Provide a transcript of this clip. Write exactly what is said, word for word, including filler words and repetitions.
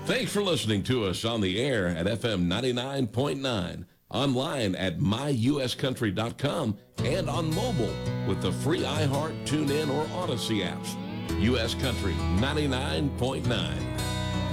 Thanks for listening to us on the air at F M ninety-nine point nine, online at my u s country dot com, and on mobile with the free iHeart, TuneIn, or Odyssey apps. U S Country ninety-nine point nine.